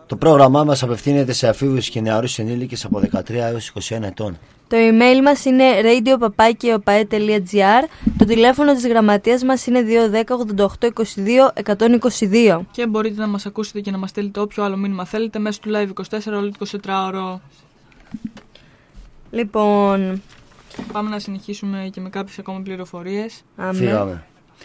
Το πρόγραμμά μας απευθύνεται σε εφήβους και νεαρούς ενήλικες από 13 έως 21 ετών. Το email μας είναι radio@opae.gr. Το τηλέφωνο της γραμματείας μας είναι 210-88-22-122. Και μπορείτε να μας ακούσετε και να μας στείλετε όποιο άλλο μήνυμα θέλετε μέσω του Live 24 όλο το 24ωρο. Λοιπόν, πάμε να συνεχίσουμε και με κάποιες ακόμα πληροφορίες. Φύγαμε.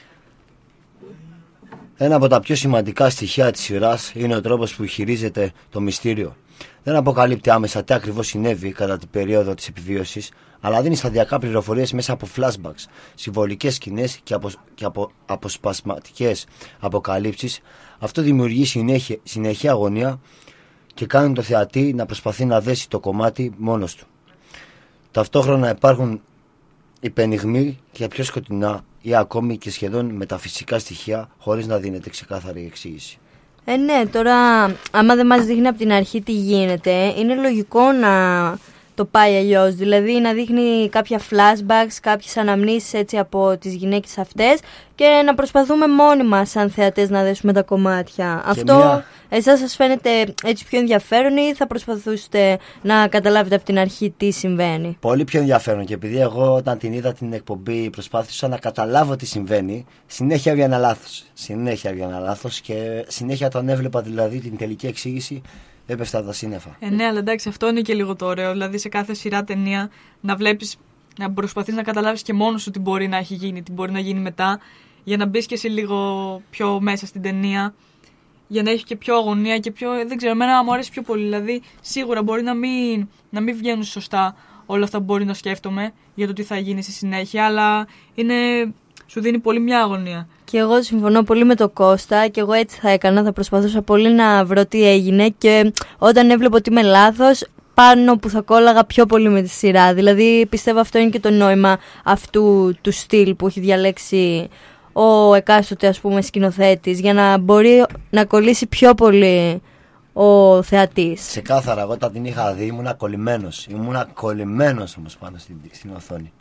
Ένα από τα πιο σημαντικά στοιχεία της σειράς είναι ο τρόπος που χειρίζεται το μυστήριο. Δεν αποκαλύπτει άμεσα τι ακριβώς συνέβη κατά την περίοδο της επιβίωσης, αλλά δίνει σταδιακά πληροφορίες μέσα από flashbacks, συμβολικές σκηνές και αποσπασματικές αποκαλύψεις. Αυτό δημιουργεί συνεχή αγωνία και κάνει το θεατή να προσπαθεί να δέσει το κομμάτι μόνος του. Ταυτόχρονα υπάρχουν υπενιγμοί για πιο σκοτεινά ή ακόμη και σχεδόν μεταφυσικά στοιχεία, χωρίς να δίνεται ξεκάθαρη εξήγηση. Ναι, τώρα άμα δεν μας δείχνει από την αρχή τι γίνεται, είναι λογικό να το πάει αλλιώς. Δηλαδή να δείχνει κάποια flashbacks, κάποιες αναμνήσεις έτσι από τις γυναίκες αυτές και να προσπαθούμε μόνοι μας σαν θεατές να δέσουμε τα κομμάτια. Αυτό εσάς σας φαίνεται έτσι πιο ενδιαφέρον ή θα προσπαθούσετε να καταλάβετε από την αρχή τι συμβαίνει? Πολύ πιο ενδιαφέρον, και επειδή εγώ όταν την είδα την εκπομπή προσπάθησα να καταλάβω τι συμβαίνει, συνέχεια έβγαινα λάθος και συνέχεια όταν έβλεπα δηλαδή την τελική εξήγηση έπεφτα από τα σύννεφα. Ναι, αλλά εντάξει, αυτό είναι και λίγο το ωραίο. Δηλαδή σε κάθε σειρά ταινία να βλέπεις, να προσπαθείς να καταλάβεις και μόνος σου τι μπορεί να έχει γίνει, τι μπορεί να γίνει μετά, για να μπεις και εσύ λίγο πιο μέσα στην ταινία, για να έχει και πιο αγωνία και πιο. Δεν ξέρω, εμένα μου αρέσει πιο πολύ. Δηλαδή, σίγουρα μπορεί να μην βγαίνουν σωστά όλα αυτά που μπορεί να σκέφτομαι για το τι θα γίνει στη συνέχεια, αλλά σου δίνει πολύ μια αγωνία. Και εγώ συμφωνώ πολύ με τον Κώστα και εγώ έτσι θα έκανα, θα προσπαθούσα πολύ να βρω τι έγινε και όταν έβλεπα ότι είμαι λάθος, πάνω που θα κόλλαγα πιο πολύ με τη σειρά. Δηλαδή πιστεύω αυτό είναι και το νόημα αυτού του στυλ που έχει διαλέξει ο εκάστοτε ας πούμε σκηνοθέτης, για να μπορεί να κολλήσει πιο πολύ ο θεατής. Ξεκάθαρα, εγώ όταν την είχα δει ήμουνα κολλημένος όμως πάνω στην οθόνη.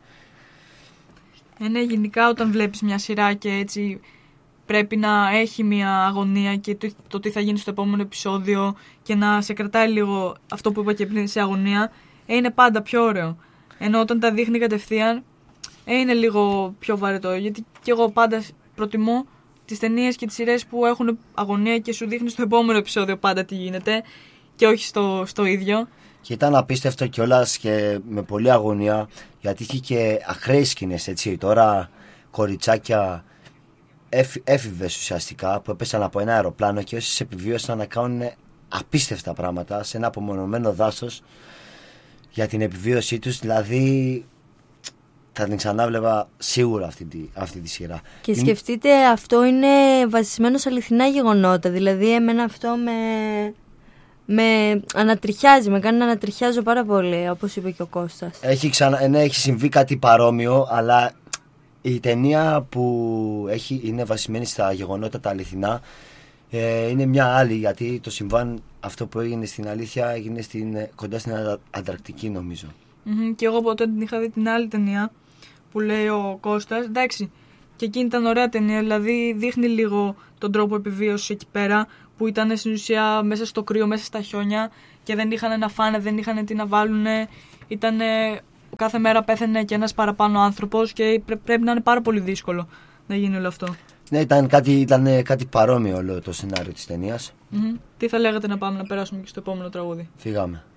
Ναι, γενικά όταν βλέπεις μια σειρά και έτσι πρέπει να έχει μια αγωνία και το τι θα γίνει στο επόμενο επεισόδιο και να σε κρατάει λίγο αυτό που είπα και πριν σε αγωνία, είναι πάντα πιο ωραίο. Ενώ όταν τα δείχνει κατευθείαν είναι λίγο πιο βαρετό, γιατί και εγώ πάντα προτιμώ τις ταινίες και τις σειρές που έχουν αγωνία και σου δείχνει στο επόμενο επεισόδιο πάντα τι γίνεται και όχι στο ίδιο. Και ήταν απίστευτο κιόλας και με πολλή αγωνία, γιατί είχε και ακραίες σκηνές, έτσι. Τώρα κοριτσάκια έφηβες ουσιαστικά που έπεσαν από ένα αεροπλάνο και όσοι επιβίωσαν να κάνουν απίστευτα πράγματα σε ένα απομονωμένο δάσος για την επιβίωσή τους. Δηλαδή θα την ξανάβλεπα σίγουρα αυτή τη σειρά. Και σκεφτείτε, αυτό είναι βασισμένο σε αληθινά γεγονότα. Δηλαδή εμένα αυτό με ανατριχιάζει, με κάνει να ανατριχιάζω πάρα πολύ, όπως είπε και ο Κώστας. Έχει συμβεί κάτι παρόμοιο, αλλά η ταινία που είναι βασισμένη στα γεγονότα τα αληθινά είναι μια άλλη, γιατί το συμβάν αυτό που έγινε στην αλήθεια έγινε κοντά στην Ανταρκτική νομίζω. Και εγώ από τότε την είχα δει την άλλη ταινία που λέει ο Κώστας. Εντάξει, και εκείνη ήταν ωραία ταινία, δηλαδή δείχνει λίγο τον τρόπο επιβίωσης εκεί πέρα, που ήταν στην ουσία μέσα στο κρύο, μέσα στα χιόνια και δεν είχαν να φάνε, δεν είχαν τι να βάλουν. Κάθε μέρα πέθανε και ένας παραπάνω άνθρωπος και πρέπει να είναι πάρα πολύ δύσκολο να γίνει όλο αυτό. Ναι, ήταν κάτι παρόμοιο όλο το σενάριο της ταινίας. Τι θα λέγατε να πάμε να περάσουμε και στο επόμενο τραγούδι? Φύγαμε.